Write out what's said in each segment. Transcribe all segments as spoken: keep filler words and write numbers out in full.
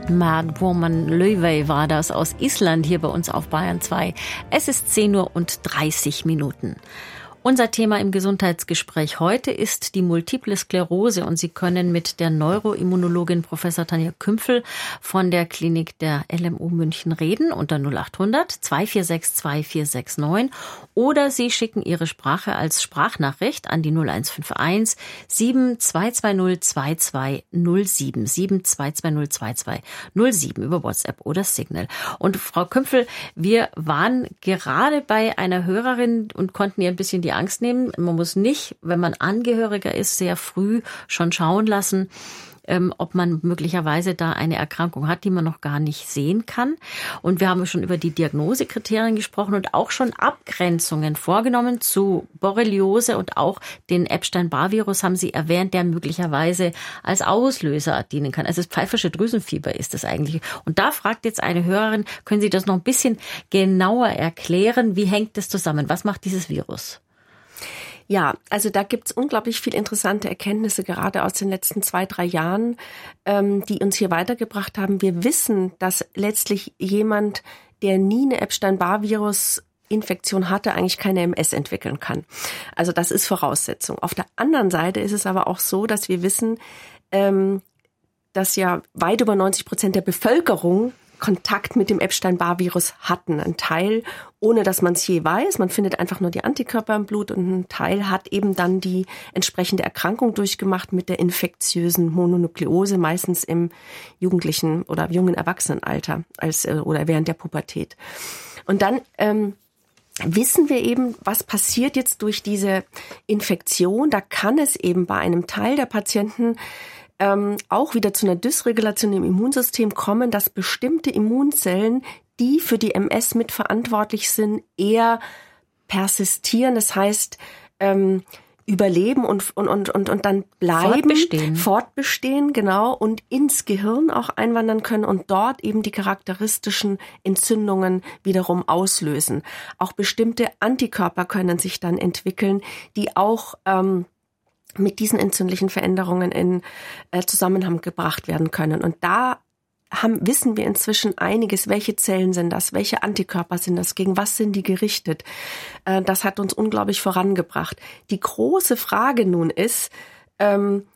Mad Woman Löwey war das aus Island hier bei uns auf Bayern zwei. Es ist zehn Uhr und dreißig Minuten. Unser Thema im Gesundheitsgespräch heute ist die Multiple Sklerose und Sie können mit der Neuroimmunologin Professor Tanja Kümpfel von der Klinik der L M U München reden unter null acht hundert zwei vier sechs zwei vier sechs neun oder Sie schicken Ihre Sprache als Sprachnachricht an die null eins fünf eins sieben zwei zwei null zwei zwei null sieben sieben zwei zwei null zwei zwei null sieben über WhatsApp oder Signal. Und Frau Kümpfel, wir waren gerade bei einer Hörerin und konnten ihr ein bisschen die Angst nehmen. Man muss nicht, wenn man Angehöriger ist, sehr früh schon schauen lassen, ähm, ob man möglicherweise da eine Erkrankung hat, die man noch gar nicht sehen kann. Und wir haben schon über die Diagnosekriterien gesprochen und auch schon Abgrenzungen vorgenommen zu Borreliose und auch den Epstein-Barr-Virus haben Sie erwähnt, der möglicherweise als Auslöser dienen kann. Also das pfeifersche Drüsenfieber ist das eigentlich. Und da fragt jetzt eine Hörerin, können Sie das noch ein bisschen genauer erklären? Wie hängt das zusammen? Was macht dieses Virus? Ja, also da gibt's unglaublich viel interessante Erkenntnisse, gerade aus den letzten zwei, drei Jahren, ähm, die uns hier weitergebracht haben. Wir wissen, dass letztlich jemand, der nie eine Epstein-Barr-Virus-Infektion hatte, eigentlich keine M S entwickeln kann. Also das ist Voraussetzung. Auf der anderen Seite ist es aber auch so, dass wir wissen, ähm, dass ja weit über neunzig Prozent der Bevölkerung Kontakt mit dem Epstein-Barr-Virus hatten. Ein Teil, ohne dass man es je weiß. Man findet einfach nur die Antikörper im Blut und ein Teil hat eben dann die entsprechende Erkrankung durchgemacht mit der infektiösen Mononukleose, meistens im jugendlichen oder jungen Erwachsenenalter als, oder während der Pubertät. Und dann ähm, wissen wir eben, was passiert jetzt durch diese Infektion. Da kann es eben bei einem Teil der Patienten Ähm, auch wieder zu einer Dysregulation im Immunsystem kommen, dass bestimmte Immunzellen, die für die M S mitverantwortlich sind, eher persistieren. Das heißt, ähm, überleben und, und, und, und, und dann bleiben. Fortbestehen. Fortbestehen, genau. Und ins Gehirn auch einwandern können und dort eben die charakteristischen Entzündungen wiederum auslösen. Auch bestimmte Antikörper können sich dann entwickeln, die auch ähm, mit diesen entzündlichen Veränderungen in äh, Zusammenhang gebracht werden können. Und da haben, wissen wir inzwischen einiges. Welche Zellen sind das? Welche Antikörper sind das? Gegen was sind die gerichtet? Äh, das hat uns unglaublich vorangebracht. Die große Frage nun ist, ähm,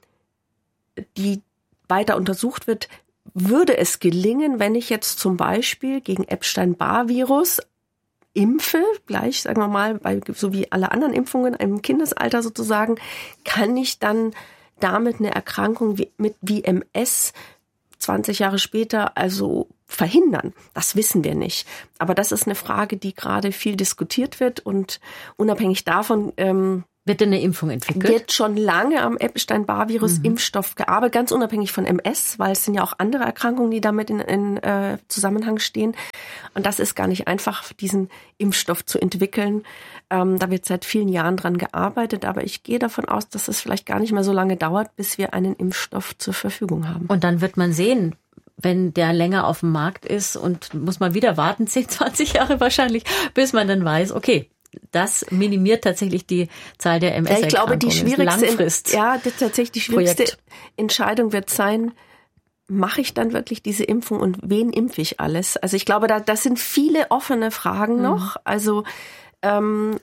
die weiter untersucht wird, würde es gelingen, wenn ich jetzt zum Beispiel gegen Epstein-Barr-Virus impfe, gleich, sagen wir mal, bei, so wie alle anderen Impfungen im Kindesalter sozusagen, kann ich dann damit eine Erkrankung wie, mit wie M S zwanzig Jahre später also verhindern? Das wissen wir nicht. Aber das ist eine Frage, die gerade viel diskutiert wird und unabhängig davon ähm, wird denn eine Impfung entwickelt? Wird schon lange am Epstein-Barr-Virus-Impfstoff mhm. gearbeitet, ganz unabhängig von M S, weil es sind ja auch andere Erkrankungen, die damit in, in äh, Zusammenhang stehen. Und das ist gar nicht einfach, diesen Impfstoff zu entwickeln. Ähm, da wird seit vielen Jahren dran gearbeitet, aber ich gehe davon aus, dass es vielleicht gar nicht mehr so lange dauert, bis wir einen Impfstoff zur Verfügung haben. Und dann wird man sehen, wenn der länger auf dem Markt ist und muss man wieder warten, zehn, zwanzig Jahre wahrscheinlich, bis man dann weiß, okay, das minimiert tatsächlich die Zahl der M S-Erkrankungen. Ich glaube, die schwierigste, Langfrist- ja, die, tatsächlich die schwierigste Projekt. Entscheidung wird sein, mache ich dann wirklich diese Impfung und wen impfe ich alles? Also ich glaube, da das sind viele offene Fragen mhm. noch. Also ähm,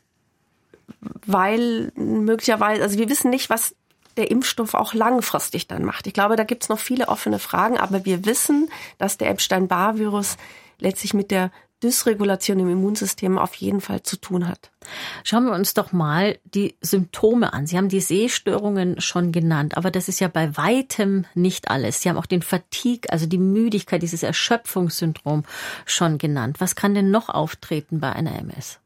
weil möglicherweise, also wir wissen nicht, was der Impfstoff auch langfristig dann macht. Ich glaube, da gibt's noch viele offene Fragen, aber wir wissen, dass der Epstein-Barr-Virus letztlich mit der Dysregulation im Immunsystem auf jeden Fall zu tun hat. Schauen wir uns doch mal die Symptome an. Sie haben die Sehstörungen schon genannt, aber das ist ja bei weitem nicht alles. Sie haben auch den Fatigue, also die Müdigkeit, dieses Erschöpfungssyndrom schon genannt. Was kann denn noch auftreten bei einer M S?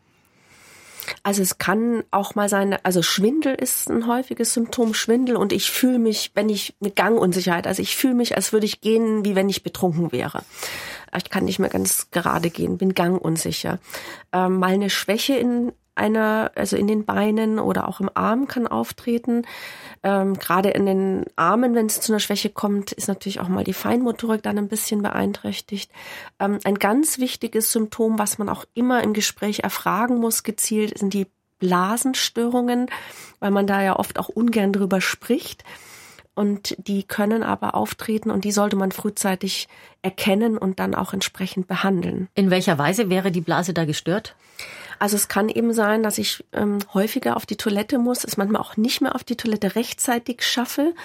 Also es kann auch mal sein, also Schwindel ist ein häufiges Symptom, Schwindel, und ich fühle mich, wenn ich eine Gangunsicherheit, also ich fühle mich, als würde ich gehen, wie wenn ich betrunken wäre. Ich kann nicht mehr ganz gerade gehen, bin gangunsicher. Ähm, mal eine Schwäche in einer, also in den Beinen oder auch im Arm kann auftreten. Ähm, gerade in den Armen, wenn es zu einer Schwäche kommt, ist natürlich auch mal die Feinmotorik dann ein bisschen beeinträchtigt. Ähm, ein ganz wichtiges Symptom, was man auch immer im Gespräch erfragen muss, gezielt, sind die Blasenstörungen, weil man da ja oft auch ungern drüber spricht. und die können aber auftreten und die sollte man frühzeitig erkennen und dann auch entsprechend behandeln. In welcher Weise wäre die Blase da gestört? Also es kann eben sein, dass ich ähm, häufiger auf die Toilette muss, es manchmal auch nicht mehr auf die Toilette rechtzeitig schaffe.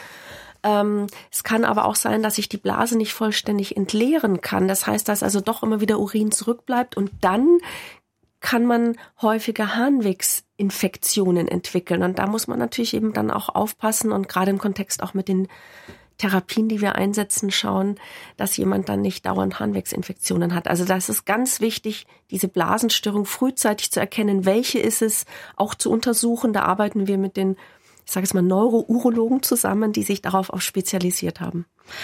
Ähm, es kann aber auch sein, dass ich die Blase nicht vollständig entleeren kann. Das heißt, dass also doch immer wieder Urin zurückbleibt und dann kann man häufiger Harnwegsinfektionen entwickeln. Und da muss man natürlich eben dann auch aufpassen und gerade im Kontext auch mit den Therapien, die wir einsetzen, schauen, dass jemand dann nicht dauernd Harnwegsinfektionen hat. Also das ist ganz wichtig, diese Blasenstörung frühzeitig zu erkennen, welche ist es, auch zu untersuchen. Da arbeiten wir mit den, ich sage jetzt mal, Neurourologen zusammen, die sich darauf auch spezialisiert haben.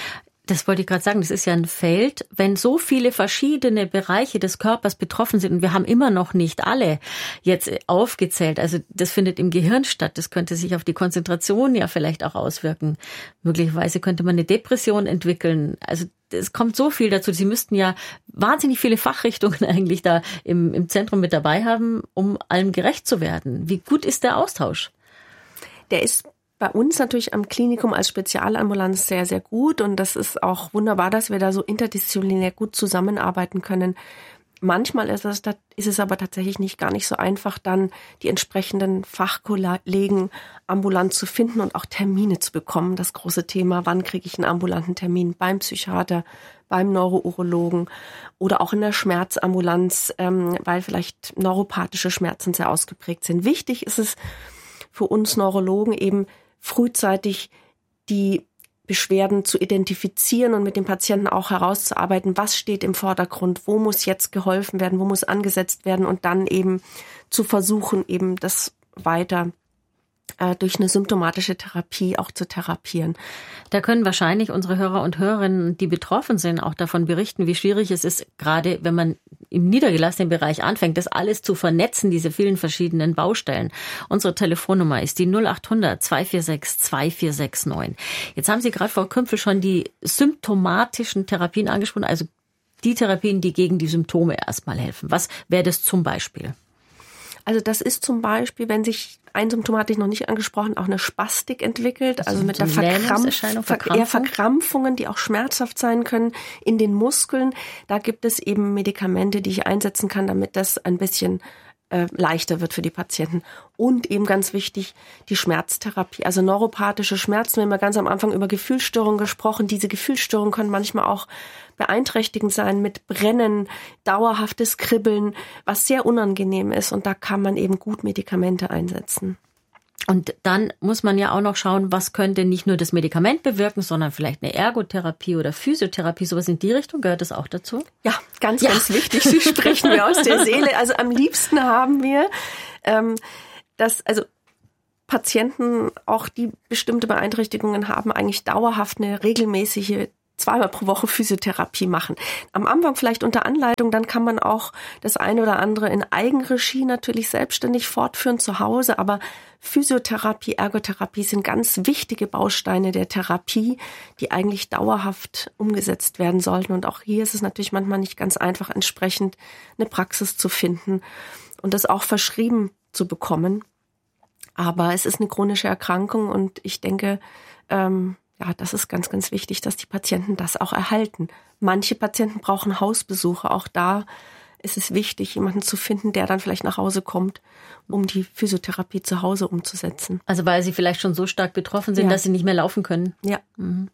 Das wollte ich gerade sagen, das ist ja ein Feld, wenn so viele verschiedene Bereiche des Körpers betroffen sind und wir haben immer noch nicht alle jetzt aufgezählt, also das findet im Gehirn statt, das könnte sich auf die Konzentration ja vielleicht auch auswirken. Möglicherweise könnte man eine Depression entwickeln, also es kommt so viel dazu. Sie müssten ja wahnsinnig viele Fachrichtungen eigentlich da im, im Zentrum mit dabei haben, um allem gerecht zu werden. Wie gut ist der Austausch? Der ist bei uns natürlich am Klinikum als Spezialambulanz sehr, sehr gut und das ist auch wunderbar, dass wir da so interdisziplinär gut zusammenarbeiten können. Manchmal ist es, ist es aber tatsächlich nicht gar nicht so einfach, dann die entsprechenden Fachkollegen ambulant zu finden und auch Termine zu bekommen. Das große Thema, wann kriege ich einen ambulanten Termin beim Psychiater, beim Neurourologen oder auch in der Schmerzambulanz, ähm, weil vielleicht neuropathische Schmerzen sehr ausgeprägt sind. Wichtig ist es für uns Neurologen eben, frühzeitig die Beschwerden zu identifizieren und mit dem Patienten auch herauszuarbeiten, was steht im Vordergrund, wo muss jetzt geholfen werden, wo muss angesetzt werden und dann eben zu versuchen, eben das weiter äh, durch eine symptomatische Therapie auch zu therapieren. Da können wahrscheinlich unsere Hörer und Hörerinnen, die betroffen sind, auch davon berichten, wie schwierig es ist, gerade wenn man im niedergelassenen Bereich anfängt, das alles zu vernetzen, diese vielen verschiedenen Baustellen. Unsere Telefonnummer ist die null acht hundert zwei vier sechs zwei vier sechs neun. Jetzt haben Sie gerade, Frau Kümpfel, schon die symptomatischen Therapien angesprochen, also die Therapien, die gegen die Symptome erstmal helfen. Was wäre das zum Beispiel? Also das ist zum Beispiel, wenn sich ein Symptom hatte ich noch nicht angesprochen, auch eine Spastik entwickelt, also mit der Verkrampf, Verkrampfung. eher Verkrampfungen, die auch schmerzhaft sein können in den Muskeln. Da gibt es eben Medikamente, die ich einsetzen kann, damit das ein bisschen äh, leichter wird für die Patienten. Und eben ganz wichtig, die Schmerztherapie, also neuropathische Schmerzen. Wir haben ja ganz am Anfang über Gefühlsstörungen gesprochen. Diese Gefühlsstörungen können manchmal auch beeinträchtigend sein mit Brennen, dauerhaftes Kribbeln, was sehr unangenehm ist. Und da kann man eben gut Medikamente einsetzen. Und dann muss man ja auch noch schauen, was könnte nicht nur das Medikament bewirken, sondern vielleicht eine Ergotherapie oder Physiotherapie, sowas in die Richtung. Gehört das auch dazu? Ja, ganz, ja. ganz wichtig. Sie sprechen mir aus der Seele. Also am liebsten haben wir, ähm, dass, also Patienten, auch die bestimmte Beeinträchtigungen haben, eigentlich dauerhaft eine regelmäßige zweimal pro Woche Physiotherapie machen. Am Anfang vielleicht unter Anleitung, dann kann man auch das eine oder andere in Eigenregie natürlich selbstständig fortführen zu Hause, aber Physiotherapie, Ergotherapie sind ganz wichtige Bausteine der Therapie, die eigentlich dauerhaft umgesetzt werden sollten. Und auch hier ist es natürlich manchmal nicht ganz einfach, entsprechend eine Praxis zu finden und das auch verschrieben zu bekommen. Aber es ist eine chronische Erkrankung und ich denke, ähm, ja, das ist ganz, ganz wichtig, dass die Patienten das auch erhalten. Manche Patienten brauchen Hausbesuche. Auch da ist es wichtig, jemanden zu finden, der dann vielleicht nach Hause kommt, um die Physiotherapie zu Hause umzusetzen. Also weil sie vielleicht schon so stark betroffen sind, ja, dass sie nicht mehr laufen können. Ja. Mhm.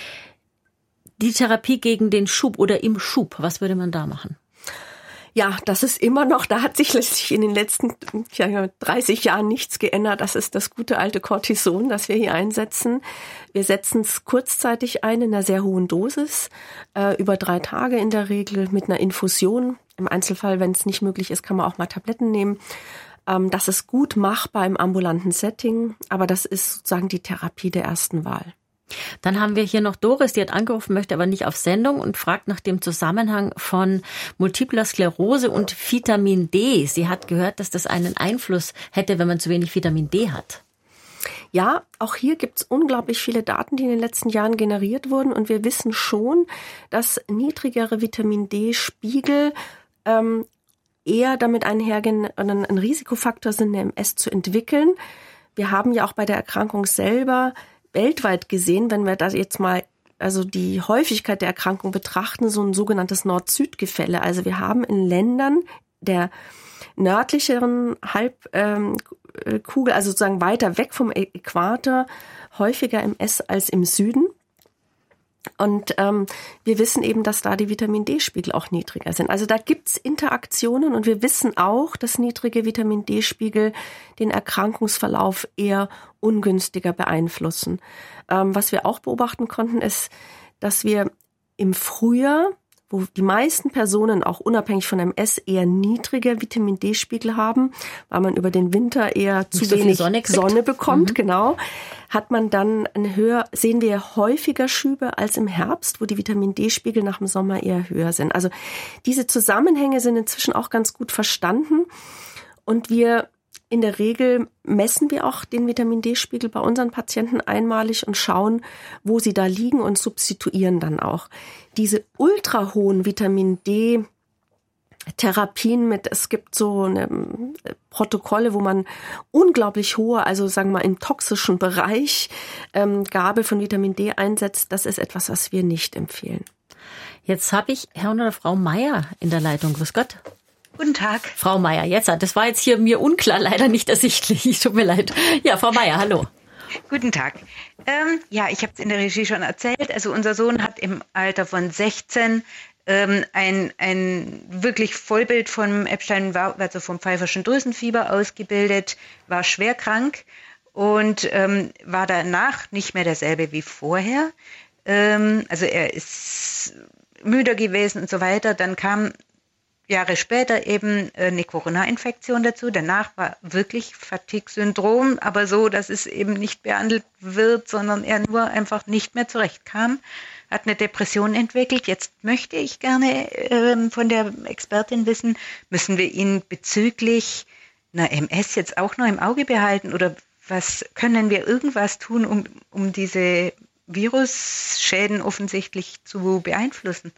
Die Therapie gegen den Schub oder im Schub, was würde man da machen? Ja, das ist immer noch, da hat sich letztlich in den letzten ja, dreißig Jahren nichts geändert. Das ist das gute alte Cortison, das wir hier einsetzen. Wir setzen es kurzzeitig ein in einer sehr hohen Dosis, äh, über drei Tage in der Regel mit einer Infusion. Im Einzelfall, wenn es nicht möglich ist, kann man auch mal Tabletten nehmen. Ähm, das ist gut machbar im ambulanten Setting, aber das ist sozusagen die Therapie der ersten Wahl. Dann haben wir hier noch Doris, die hat angerufen, möchte aber nicht auf Sendung und fragt nach dem Zusammenhang von Multipler Sklerose und Vitamin D. Sie hat gehört, dass das einen Einfluss hätte, wenn man zu wenig Vitamin D hat. Ja, auch hier gibt es unglaublich viele Daten, die in den letzten Jahren generiert wurden. Und wir wissen schon, dass niedrigere Vitamin D-Spiegel ähm, eher damit einhergehen, ein, ein Risikofaktor sind, eine M S zu entwickeln. Wir haben ja auch bei der Erkrankung selber weltweit gesehen, wenn wir da jetzt mal also die Häufigkeit der Erkrankung betrachten, so ein sogenanntes Nord-Süd-Gefälle. Also wir haben in Ländern der nördlicheren Halbkugel, also sozusagen weiter weg vom Äquator, häufiger M S als im Süden. Und ähm, wir wissen eben, dass da die Vitamin-D-Spiegel auch niedriger sind. Also da gibt's Interaktionen und wir wissen auch, dass niedrige Vitamin-D-Spiegel den Erkrankungsverlauf eher ungünstiger beeinflussen. Ähm, was wir auch beobachten konnten, ist, dass wir im Frühjahr, wo die meisten Personen auch unabhängig von M S eher niedrige Vitamin-D-Spiegel haben, weil man über den Winter eher zu so wenig Sonne, Sonne bekommt, mhm. genau, hat man dann eine höher, sehen wir häufiger Schübe als im Herbst, wo die Vitamin-D-Spiegel nach dem Sommer eher höher sind. Also diese Zusammenhänge sind inzwischen auch ganz gut verstanden und wir in der Regel messen wir auch den Vitamin-D-Spiegel bei unseren Patienten einmalig und schauen, wo sie da liegen und substituieren dann auch. Diese ultra hohen Vitamin-D-Therapien mit, es gibt so eine Protokolle, wo man unglaublich hohe, also sagen wir mal im toxischen Bereich, ähm, Gabe von Vitamin D einsetzt. Das ist etwas, was wir nicht empfehlen. Jetzt habe ich Herrn oder Frau Meier in der Leitung. Grüß Gott. Guten Tag. Frau Meier, jetzt, das war jetzt hier mir unklar, leider nicht ersichtlich. Tut mir leid. Ja, Frau Meier, hallo. Guten Tag. Ähm, ja, ich habe es in der Regie schon erzählt. Also unser Sohn hat im Alter von sechzehn ähm, ein, ein wirklich Vollbild vom Epstein, also vom Pfeifferschen Drüsenfieber ausgebildet, war schwer krank und ähm, war danach nicht mehr derselbe wie vorher. Ähm, also er ist müder gewesen und so weiter. Dann kam Jahre später eben eine Corona-Infektion dazu. Danach war wirklich Fatigue-Syndrom, aber so, dass es eben nicht behandelt wird, sondern er nur einfach nicht mehr zurechtkam, hat eine Depression entwickelt. Jetzt möchte ich gerne ähm, von der Expertin wissen, müssen wir ihn bezüglich einer M S jetzt auch noch im Auge behalten oder was können wir irgendwas tun, um, um diese Virusschäden offensichtlich zu beeinflussen?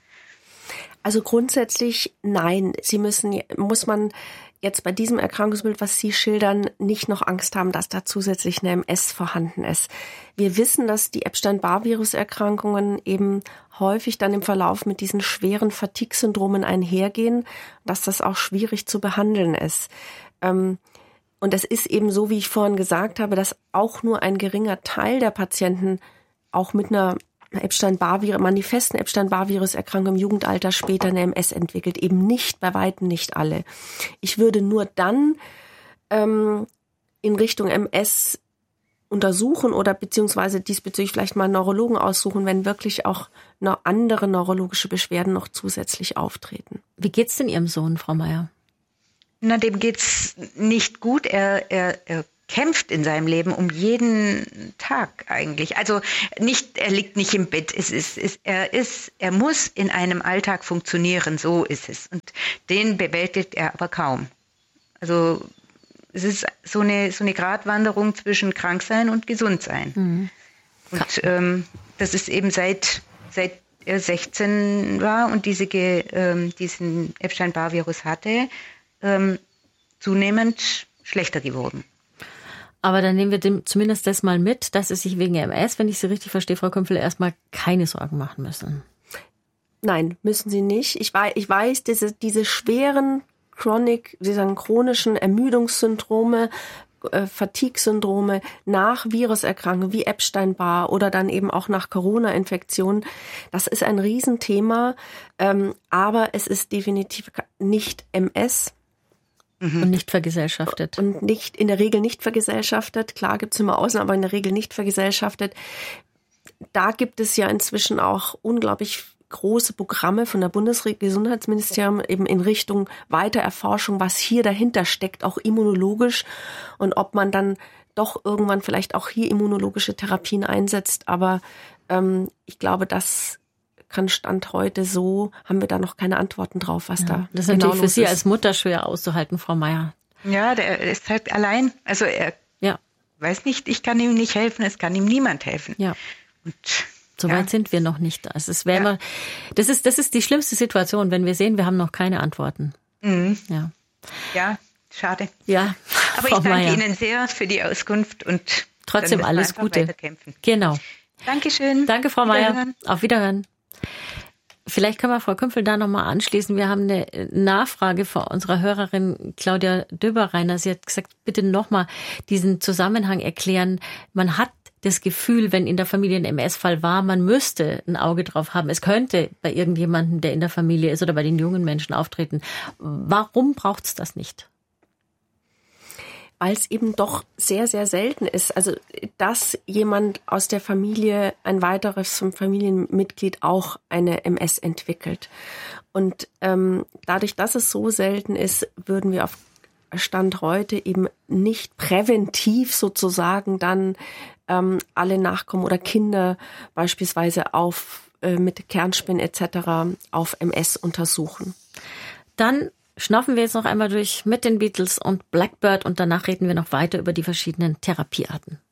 Also grundsätzlich nein. Sie müssen, muss man jetzt bei diesem Erkrankungsbild, was Sie schildern, nicht noch Angst haben, dass da zusätzlich eine M S vorhanden ist. Wir wissen, dass die Epstein-Barr-Virus-Erkrankungen eben häufig dann im Verlauf mit diesen schweren Fatigue-Syndromen einhergehen, dass das auch schwierig zu behandeln ist. Und es ist eben so, wie ich vorhin gesagt habe, dass auch nur ein geringer Teil der Patienten auch mit einer Epstein-Barr-Virus, manifesten Epstein-Barr-Virus-Erkrankung im Jugendalter später eine M S entwickelt. Eben nicht, bei weitem nicht alle. Ich würde nur dann ähm, in Richtung M S untersuchen oder beziehungsweise diesbezüglich vielleicht mal einen Neurologen aussuchen, wenn wirklich auch noch andere neurologische Beschwerden noch zusätzlich auftreten. Wie geht's denn Ihrem Sohn, Frau Meier? Na, dem geht's nicht gut. Er, er, er kämpft in seinem Leben um jeden Tag eigentlich. Also nicht, er liegt nicht im Bett. Es ist, es, er ist, er muss in einem Alltag funktionieren. So ist es. Und den bewältigt er aber kaum. Also es ist so eine so eine Gratwanderung zwischen Kranksein und Gesundsein. Mhm. Und ähm, das ist eben seit seit er sechzehn war und diese ähm, diesen Epstein-Barr-Virus hatte, ähm, zunehmend schlechter geworden. Aber dann nehmen wir dem zumindest das mal mit, dass es sich wegen M S, wenn ich Sie richtig verstehe, Frau Kümpfele, erstmal keine Sorgen machen müssen. Nein, müssen Sie nicht. Ich weiß, ich weiß diese, diese schweren Chronic, Sie sagen chronischen Ermüdungssyndrome, äh, Fatigue-Syndrome nach Viruserkrankungen wie Epstein-Barr oder dann eben auch nach Corona-Infektionen. Das ist ein Riesenthema, ähm, aber es ist definitiv nicht M S. Und nicht vergesellschaftet. Und nicht, in der Regel nicht vergesellschaftet. Klar gibt's immer Ausnahmen, aber in der Regel nicht vergesellschaftet. Da gibt es ja inzwischen auch unglaublich große Programme von der Bundesgesundheitsministerium eben in Richtung Weitererforschung, was hier dahinter steckt, auch immunologisch und ob man dann doch irgendwann vielleicht auch hier immunologische Therapien einsetzt. Aber ähm, ich glaube, das kann Stand heute so, haben wir da noch keine Antworten drauf, was ja, da das ist genau natürlich für Sie ist. Als Mutter schwer auszuhalten, Frau Meier. Ja, der ist halt allein. Also er ja. weiß nicht, ich kann ihm nicht helfen, es kann ihm niemand helfen. Ja. Und so weit ja. sind wir noch nicht. Also es wäre ja. immer, das ist, das ist die schlimmste Situation, wenn wir sehen, wir haben noch keine Antworten. Mhm. Ja. Ja, schade. Ja. Aber Frau ich danke Meier. Ihnen sehr für die Auskunft und Trotzdem alles Gute. Genau. Dankeschön. Danke, Frau Meier. Auf Wiederhören. Vielleicht können wir Frau Kümpfel da nochmal anschließen. Wir haben eine Nachfrage von unserer Hörerin Claudia Döberreiner. Sie hat gesagt, bitte nochmal diesen Zusammenhang erklären. Man hat das Gefühl, wenn in der Familie ein M S-Fall war, man müsste ein Auge drauf haben. Es könnte bei irgendjemandem, der in der Familie ist oder bei den jungen Menschen auftreten. Warum braucht es das nicht? Weil es eben doch sehr, sehr selten ist. Also, dass jemand aus der Familie, ein weiteres Familienmitglied auch eine M S entwickelt. Und ähm, dadurch, dass es so selten ist, würden wir auf Stand heute eben nicht präventiv sozusagen dann ähm, alle Nachkommen oder Kinder beispielsweise auf äh, mit Kernspinnen et cetera auf M S untersuchen. Dann schnaufen wir jetzt noch einmal durch mit den Beatles und Blackbird und danach reden wir noch weiter über die verschiedenen Therapiearten.